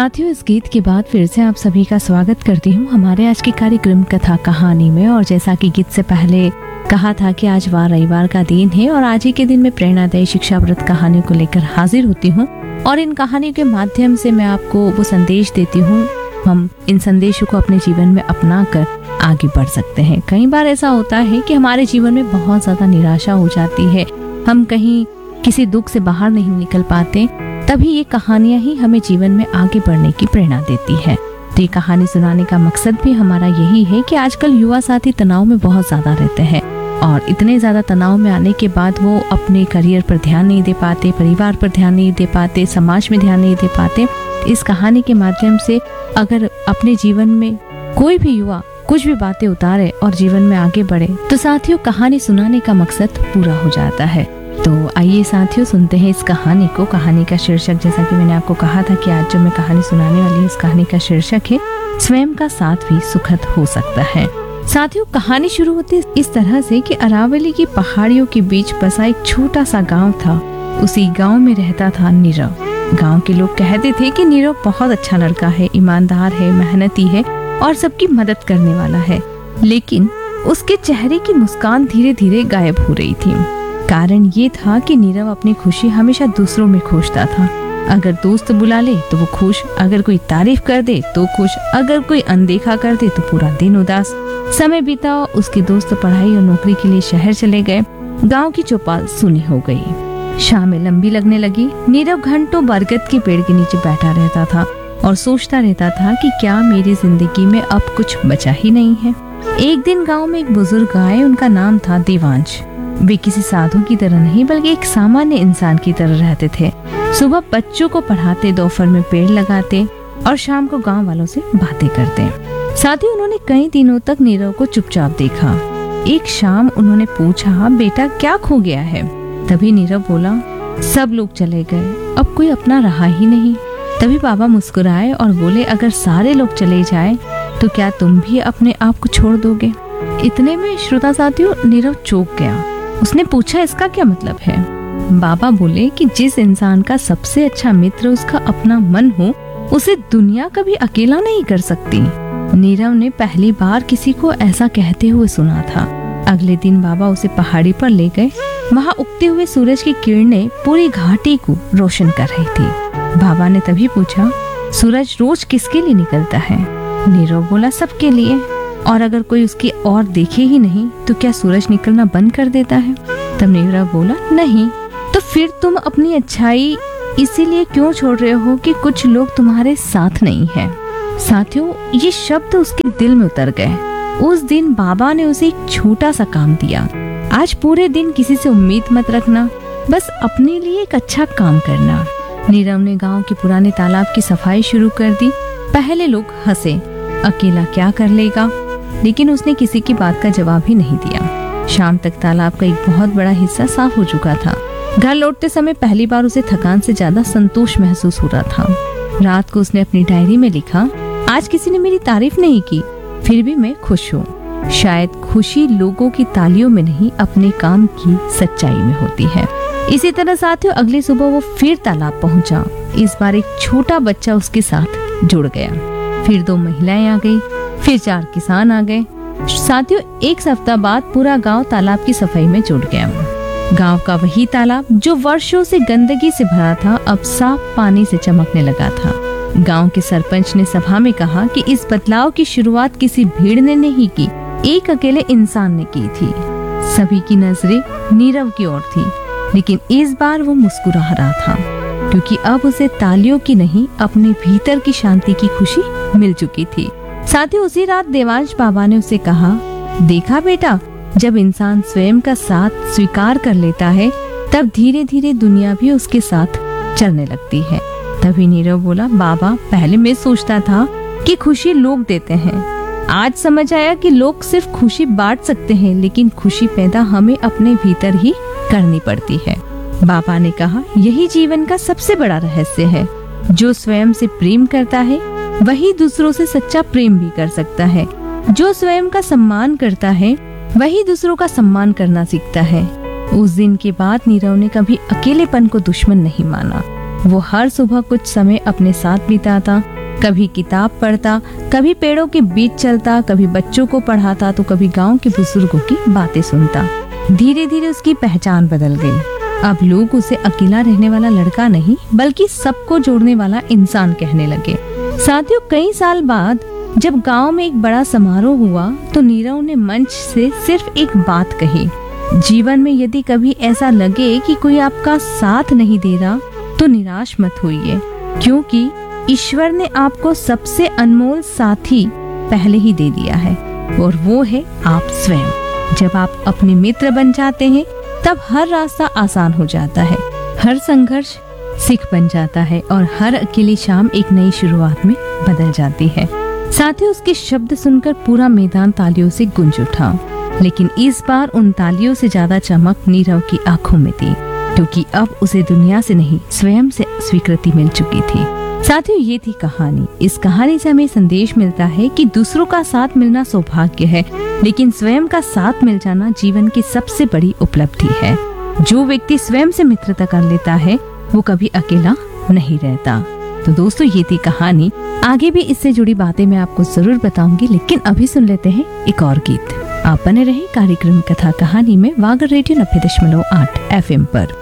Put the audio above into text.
साथियों, इस गीत के बाद फिर से आप सभी का स्वागत करती हूँ हमारे आज के कार्यक्रम कथा कहानी में। और जैसा कि गीत से पहले कहा था कि आज वार रविवार का दिन है और आज ही के दिन में प्रेरणादायी शिक्षाप्रद कहानियों को लेकर हाजिर होती हूँ और इन कहानियों के माध्यम से मैं आपको वो संदेश देती हूँ। हम इन संदेशों को अपने जीवन में अपना कर आगे बढ़ सकते हैं। कई बार ऐसा होता है कि हमारे जीवन में बहुत ज्यादा निराशा हो जाती है, हम कहीं किसी दुख से बाहर नहीं निकल पाते, तभी ये कहानियां ही हमें जीवन में आगे बढ़ने की प्रेरणा देती है। तो ये कहानी सुनाने का मकसद भी हमारा यही है कि आजकल युवा साथी तनाव में बहुत ज्यादा रहते हैं और इतने ज्यादा तनाव में आने के बाद वो अपने करियर पर ध्यान नहीं दे पाते, परिवार पर ध्यान नहीं दे पाते, समाज में ध्यान नहीं दे पाते। इस कहानी के माध्यम से अगर अपने जीवन में कोई भी युवा कुछ भी बातें उतारे और जीवन में आगे बढ़े तो साथियों कहानी सुनाने का मकसद पूरा हो जाता है। तो आइए साथियों सुनते हैं इस कहानी को। कहानी का शीर्षक, जैसा कि मैंने आपको कहा था कि आज जो मैं कहानी सुनाने वाली हूँ, इस कहानी का शीर्षक है स्वयं का साथ भी सुखद हो सकता है। साथियों कहानी शुरू होती है इस तरह से कि अरावली की पहाड़ियों के बीच बसा एक छोटा सा गांव था। उसी गांव में रहता था नीरव। गांव के लोग कहते थे कि नीरव बहुत अच्छा लड़का है, ईमानदार है, मेहनती है और सबकी मदद करने वाला है। लेकिन उसके चेहरे की मुस्कान धीरे धीरे गायब हो रही थी। कारण ये था कि नीरव अपनी खुशी हमेशा दूसरों में खोजता था। अगर दोस्त बुला ले तो वो खुश, अगर कोई तारीफ कर दे तो खुश, अगर कोई अनदेखा कर दे तो पूरा दिन उदास। समय बीता, उसके दोस्त पढ़ाई और नौकरी के लिए शहर चले गए। गांव की चौपाल सुनी हो गई। शामें लंबी लगने लगी। नीरव घंटों बरगद के पेड़ के नीचे बैठा रहता था और सोचता रहता था कि क्या मेरी जिंदगी में अब कुछ बचा ही नहीं है। एक दिन गांव में एक बुजुर्ग आए। उनका नाम था देवांश। वे किसी साधु की तरह नहीं बल्कि एक सामान्य इंसान की तरह रहते थे। सुबह बच्चों को पढ़ाते, दोपहर में पेड़ लगाते और शाम को गांव वालों से बातें करते। साथ ही उन्होंने कई दिनों तक नीरव को चुपचाप देखा। एक शाम उन्होंने पूछा, बेटा क्या खो गया है? तभी नीरव बोला, सब लोग चले गए, अब कोई अपना रहा ही नहीं। तभी बाबा मुस्कुराए और बोले, अगर सारे लोग चले जाएं तो क्या तुम भी अपने आप को छोड़ दोगे? इतने में श्रोता साथियों नीरव चौंक गया। उसने पूछा, इसका क्या मतलब है? बाबा बोले कि जिस इंसान का सबसे अच्छा मित्र उसका अपना मन हो, उसे दुनिया कभी अकेला नहीं कर सकती। नीरव ने पहली बार किसी को ऐसा कहते हुए सुना था। अगले दिन बाबा उसे पहाड़ी पर ले गए। वहाँ उगते हुए सूरज की किरणें पूरी घाटी को रोशन कर रही थी। बाबा ने तभी पूछा, सूरज रोज किसके लिए निकलता है? नीरव बोला, सबके लिए। और अगर कोई उसकी ओर देखे ही नहीं तो क्या सूरज निकलना बंद कर देता है? तब नीरव बोला, नहीं। तो फिर तुम अपनी अच्छाई इसीलिए क्यों छोड़ रहे हो कि कुछ लोग तुम्हारे साथ नहीं है? साथियों ये शब्द उसके दिल में उतर गए। उस दिन बाबा ने उसे एक छोटा सा काम दिया। आज पूरे दिन किसी से उम्मीद मत रखना, बस अपने लिए एक अच्छा काम करना। नीरव ने गांव के पुराने तालाब की सफाई शुरू कर दी। पहले लोग हंसे, अकेला क्या कर लेगा, लेकिन उसने किसी की बात का जवाब ही नहीं दिया। शाम तक तालाब का एक बहुत बड़ा हिस्सा साफ हो चुका था। घर लौटते समय पहली बार उसे थकान से ज्यादा संतोष महसूस हो रहा था। रात को उसने अपनी डायरी में लिखा, आज किसी ने मेरी तारीफ नहीं की, फिर भी मैं खुश हूँ। शायद खुशी लोगों की तालियों में नहीं, अपने काम की सच्चाई में होती है। इसी तरह साथियों अगली सुबह वो फिर तालाब पहुंचा। इस बार एक छोटा बच्चा उसके साथ जुड़ गया। फिर 2 महिलाएं आ गई, फिर 4 किसान आ गए। साथियों एक सप्ताह बाद पूरा गांव तालाब की सफाई में जुट गया। गांव का वही तालाब जो वर्षों से गंदगी से भरा था, अब साफ पानी से चमकने लगा था। गांव के सरपंच ने सभा में कहा कि इस बदलाव की शुरुआत किसी भीड़ ने नहीं की, एक अकेले इंसान ने की थी। सभी की नजरें नीरव की ओर थी, लेकिन इस बार वो मुस्कुरा रहा था क्योंकि अब उसे तालियों की नहीं, अपने भीतर की शांति की खुशी मिल चुकी थी। साथ ही उसी रात देवांश बाबा ने उसे कहा, देखा बेटा, जब इंसान स्वयं का साथ स्वीकार कर लेता है तब धीरे धीरे दुनिया भी उसके साथ चलने लगती है। तभी नीरव बोला, बाबा पहले मैं सोचता था कि खुशी लोग देते हैं, आज समझ आया कि लोग सिर्फ खुशी बांट सकते हैं, लेकिन खुशी पैदा हमें अपने भीतर ही करनी पड़ती है। बाबा ने कहा, यही जीवन का सबसे बड़ा रहस्य है। जो स्वयं से प्रेम करता है वही दूसरों से सच्चा प्रेम भी कर सकता है। जो स्वयं का सम्मान करता है वही दूसरों का सम्मान करना सीखता है। उस दिन के बाद नीरव ने कभी अकेलेपन को दुश्मन नहीं माना। वो हर सुबह कुछ समय अपने साथ बिताता, कभी किताब पढ़ता, कभी पेड़ों के बीच चलता, कभी बच्चों को पढ़ाता तो कभी गांव के बुजुर्गों की बातें सुनता। धीरे धीरे उसकी पहचान बदल गई। अब लोग उसे अकेला रहने वाला लड़का नहीं बल्कि सबको जोड़ने वाला इंसान कहने लगे। साथियों, कई साल बाद जब गांव में एक बड़ा समारोह हुआ तो नीरव ने मंच से सिर्फ एक बात कही, जीवन में यदि कभी ऐसा लगे कि कोई आपका साथ नहीं दे रहा तो निराश मत होइए, क्योंकि ईश्वर ने आपको सबसे अनमोल साथी पहले ही दे दिया है और वो है आप स्वयं। जब आप अपने मित्र बन जाते हैं तब हर रास्ता आसान हो जाता है, हर संघर्ष सीख बन जाता है और हर अकेली शाम एक नई शुरुआत में बदल जाती है। साथ ही उसके शब्द सुनकर पूरा मैदान तालियों से गूंज उठा, लेकिन इस बार उन तालियों से ज्यादा चमक नीरव की आंखों में थी, क्योंकि अब उसे दुनिया से नहीं स्वयं से स्वीकृति मिल चुकी थी। साथियों, ये थी कहानी। इस कहानी से हमें संदेश मिलता है कि दूसरों का साथ मिलना सौभाग्य है, लेकिन स्वयं का साथ मिल जाना जीवन की सबसे बड़ी उपलब्धि है। जो व्यक्ति स्वयं से मित्रता कर लेता है वो कभी अकेला नहीं रहता। तो दोस्तों, ये थी कहानी। आगे भी इससे जुड़ी बातें मैं आपको जरूर बताऊंगी, लेकिन अभी सुन लेते हैं एक और गीत। आप बने रहे कार्यक्रम कथा कहानी में वागर रेडियो 90.8 FM पर।